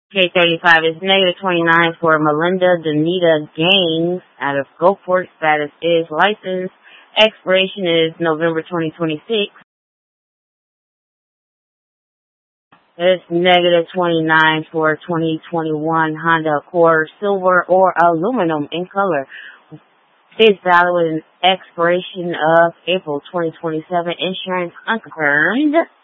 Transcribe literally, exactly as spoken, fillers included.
K thirty-five is negative twenty-nine for Melinda Danita Gaines out of Gulfport. Status is licensed. Expiration is November twenty twenty-six. It's negative twenty-nine for twenty twenty-one Honda Accord Silver or Aluminum in color. It's valid with an expiration of April twenty twenty-seven. Insurance unconfirmed.